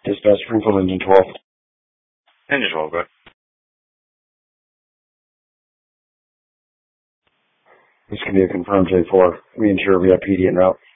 Dispatch Springfield, Engine 12. Engine 12, go ahead. This can be a confirmed J4. We ensure we have PD en route.